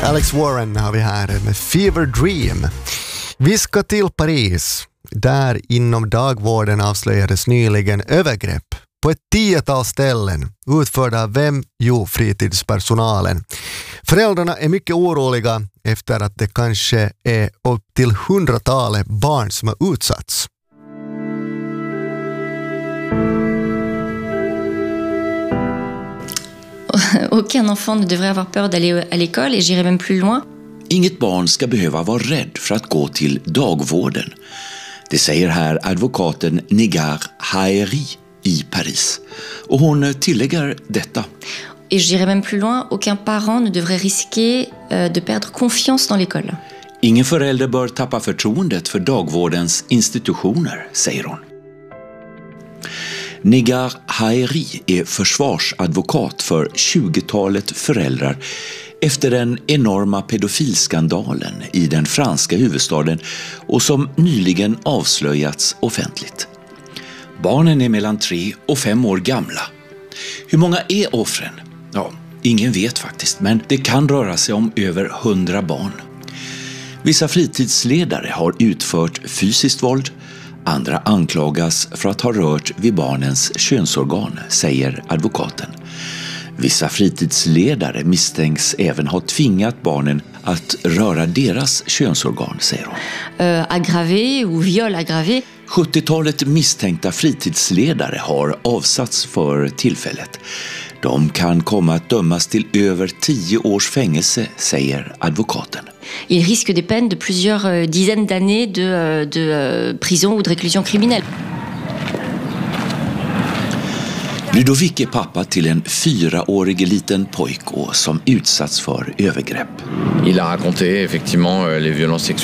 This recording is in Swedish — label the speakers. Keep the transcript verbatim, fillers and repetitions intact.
Speaker 1: Alex Warren har vi här med Fever Dream. Vi ska till Paris. Där inom dagvården avslöjades nyligen övergrepp på ett tiotal ställen, utförda av vem? Jo, fritidspersonalen. Föräldrarna är mycket oroliga efter att det kanske är upp till hundratalet barn som har utsatts.
Speaker 2: Aucun enfant ne devrait avoir peur d'aller à l'école, et j'irai même plus loin.
Speaker 3: Inget barn ska behöva vara rädd för att gå till dagvården. Det säger här advokaten Negar Haeri i Paris. Och hon tillägger detta.
Speaker 2: Et j'irai même plus loin, aucun parent ne devrait risquer de perdre confiance dans l'école.
Speaker 3: Ingen förälder bör tappa förtroendet för dagvårdens institutioner, säger hon. Negar Haeri är försvarsadvokat för tjugotalet föräldrar efter den enorma pedofilskandalen i den franska huvudstaden och som nyligen avslöjats offentligt. Barnen är mellan tre och fem år gamla. Hur många är offren? Ja, ingen vet faktiskt, men det kan röra sig om över hundra barn. Vissa fritidsledare har utfört fysiskt våld. Andra anklagas för att ha rört vid barnens könsorgan, säger advokaten. Vissa fritidsledare misstänks även ha tvingat barnen att röra deras könsorgan, säger hon.
Speaker 2: Uh, aggravé ou viol aggravé.
Speaker 3: sjuttiotalet misstänkta fritidsledare har avsatts för tillfället. De kan komma att dömas till över tio års fängelse, säger advokaten.
Speaker 2: Il risque des peines de plusieurs euh, dizaines d'années de, euh, de euh, prison ou de réclusion criminelle.
Speaker 3: Ludovic är pappa till en fyraårig liten pojk som utsatts för övergrepp.
Speaker 4: Il a raconté effectivement les violences sexuelles.